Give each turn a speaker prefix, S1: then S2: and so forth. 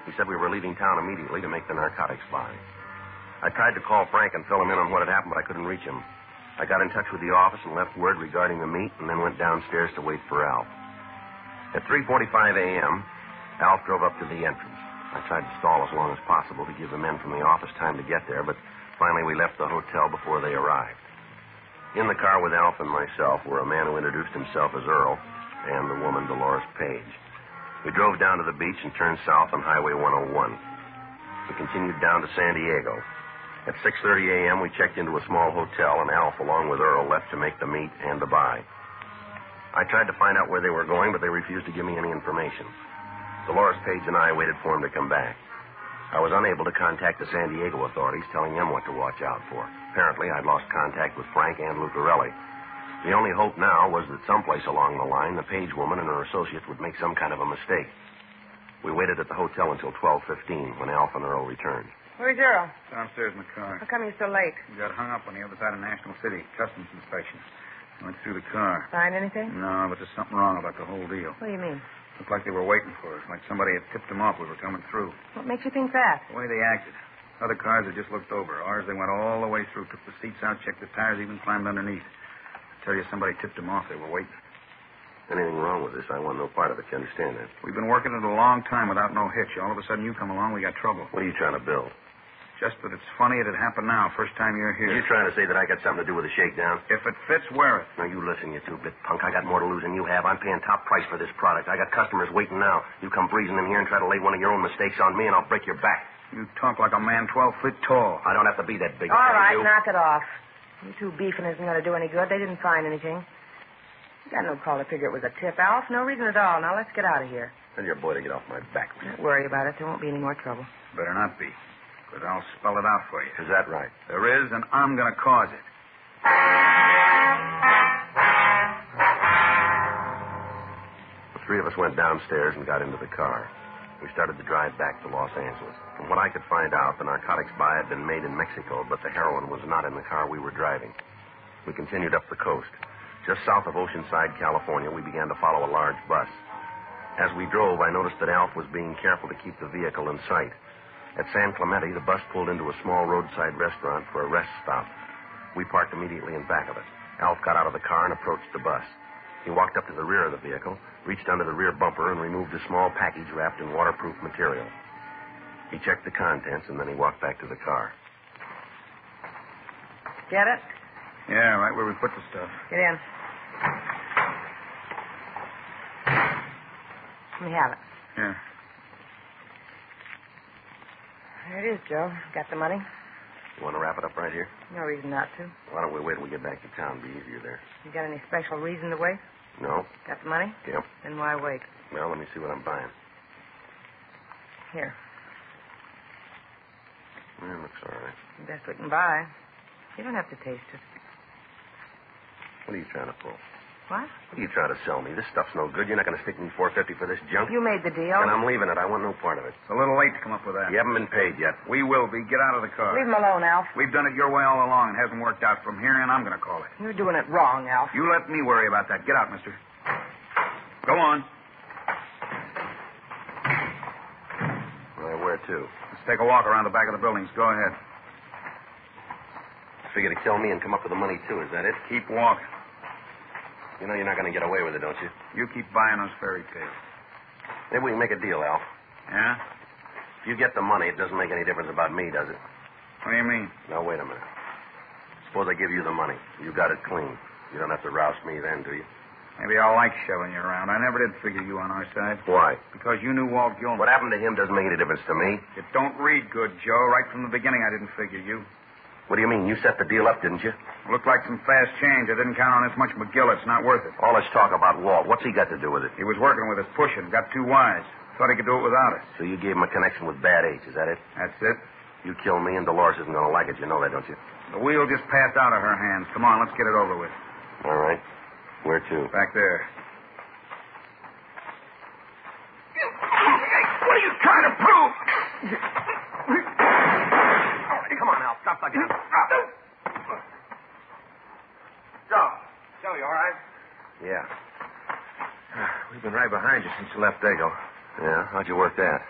S1: He said we were leaving town immediately to make the narcotics buy. I tried to call Frank and fill him in on what had happened, but I couldn't reach him. I got in touch with the office and left word regarding the meet and then went downstairs to wait for Alf. At 3:45 a.m., Alf drove up to the entrance. I tried to stall as long as possible to give the men from the office time to get there, but finally we left the hotel before they arrived. In the car with Alf and myself were a man who introduced himself as Earl and the woman, Dolores Page. We drove down to the beach and turned south on Highway 101. We continued down to San Diego. At 6:30 a.m., we checked into a small hotel, and Alf, along with Earl, left to make the meet and the buy. I tried to find out where they were going, but they refused to give me any information. Dolores Page and I waited for him to come back. I was unable to contact the San Diego authorities, telling them what to watch out for. Apparently, I'd lost contact with Frank and Lucarelli. The only hope now was that someplace along the line, the Page woman and her associates would make some kind of a mistake. We waited at the hotel until 12:15 when Alf and Earl returned.
S2: Where's Earl?
S3: Downstairs in the car.
S2: How come you're so late?
S3: He got hung up on the other side of National City. Customs inspection. Went through the car.
S2: Find anything?
S3: No, but there's something wrong about the whole deal.
S2: What do you mean?
S3: Looked like they were waiting for us, like somebody had tipped them off we were coming through.
S2: What makes you think that?
S3: The way they acted. Other cars had just looked over. Ours, they went all the way through, took the seats out, checked the tires, even climbed underneath. I tell you, somebody tipped them off. They were waiting.
S1: Anything wrong with this? I want no part of it. You understand that?
S3: We've been working it a long time without no hitch. All of a sudden, you come along, we got trouble.
S1: What are you trying to build?
S3: Just that it's funny it had happened now, first time you're here.
S1: Are you trying to say that I got something to do with the shakedown?
S3: If it fits, wear it.
S1: Now, you listen, you two-bit punk. I got more to lose than you have. I'm paying top price for this product. I got customers waiting now. You come breezing in here and try to lay one of your own mistakes on me, and I'll break your back.
S3: You talk like a man 12 feet tall.
S1: I don't have to be that big.
S2: All right, knock it off. You two beefing isn't going to do any good. They didn't find anything. You got no call to figure it was a tip, Alf. No reason at all. Now, let's get out of here.
S1: Tell your boy to get off my back.
S2: Don't worry about it. There won't be any more trouble.
S3: Better not be. But I'll spell it out for you.
S1: Is that right?
S3: There is, and I'm going to cause it.
S1: The three of us went downstairs and got into the car. We started to drive back to Los Angeles. From what I could find out, the narcotics buy had been made in Mexico, but the heroin was not in the car we were driving. We continued up the coast. Just south of Oceanside, California, we began to follow a large bus. As we drove, I noticed that Alf was being careful to keep the vehicle in sight. At San Clemente, the bus pulled into a small roadside restaurant for a rest stop. We parked immediately in back of it. Alf got out of the car and approached the bus. He walked up to the rear of the vehicle, reached under the rear bumper, and removed a small package wrapped in waterproof material. He checked the contents, and then he walked back to the car.
S2: Get it?
S3: Yeah, right where we put the stuff.
S2: Get in. Let me have it.
S3: Yeah.
S2: There it is, Joe. Got the money?
S1: You want to wrap it up right here?
S2: No reason not to.
S1: Why don't we wait till we get back to town? Be easier there.
S2: You got any special reason to wait?
S1: No?
S2: Got the money?
S1: Yep.
S2: Then why wait?
S1: Well, let me see what I'm buying.
S2: Here.
S1: It looks all right.
S2: Best we can buy. You don't have to taste it.
S1: What are you trying to pull?
S2: What?
S1: What are you trying to sell me? This stuff's no good. You're not going to stick me $4.50 for this junk?
S2: You made the deal.
S1: And I'm leaving it. I want no part of it.
S3: It's a little late to come up with that.
S1: You haven't been paid yet.
S3: We will be. Get out of the car.
S2: Leave him alone, Alf.
S3: We've done it your way all along. It hasn't worked out. From here on, I'm going to call it.
S2: You're doing it wrong, Alf.
S3: You let me worry about that. Get out, mister. Go on.
S1: Well, where to?
S3: Let's take a walk around the back of the buildings. Go ahead.
S1: Figure to kill me and come up with the money, too. Is that it?
S3: Keep walking.
S1: You know you're not going to get away with it, don't you?
S3: You keep buying those fairy tales.
S1: Maybe we can make a deal, Alf.
S3: Yeah?
S1: If you get the money, it doesn't make any difference about me, does it?
S3: What do you mean?
S1: Now, wait a minute. Suppose I give you the money. You got it clean. You don't have to roust me then, do you?
S3: Maybe I'll like shoving you around. I never did figure you on our side.
S1: Why?
S3: Because you knew Walt Gilman.
S1: What happened to him doesn't make any difference to me.
S3: It don't read good, Joe. Right from the beginning, I didn't figure you.
S1: What do you mean? You set the deal up, didn't you?
S3: Looked like some fast change. I didn't count on this much McGill. It's not worth it.
S1: All this talk about Walt, what's he got to do with it?
S3: He was working with us, pushing. Got too wise. Thought he could do it without us.
S1: So you gave him a connection with Bad H, is that it?
S3: That's it.
S1: You kill me and Dolores isn't going to like it. You know that, don't you?
S3: The wheel just passed out of her hands. Come on, let's get it over with.
S1: All right. Where to?
S3: Back there. What are you trying to prove?
S1: All right, come on, Al. Stop the gun.
S3: Joe, you all right?
S1: Yeah.
S4: We've been right behind you since you left Dago.
S1: Yeah? How'd you work that?